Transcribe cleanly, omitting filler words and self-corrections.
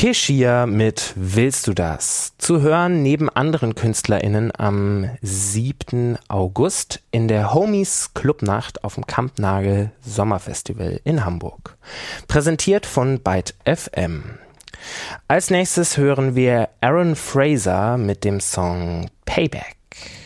Keshia mit Willst du das? Zu hören neben anderen KünstlerInnen am 7. August in der Homies Clubnacht auf dem Kampnagel Sommerfestival in Hamburg. Präsentiert von Byte FM. Als nächstes hören wir Aaron Fraser mit dem Song Payback.